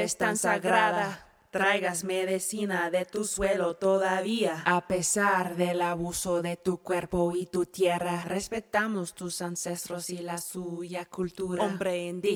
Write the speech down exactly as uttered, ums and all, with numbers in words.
eres tan sagrada, traigas medicina de tu suelo todavía. A pesar del abuso de tu cuerpo y tu tierra, respetamos tus ancestros y la suya cultura. Hombre indígena.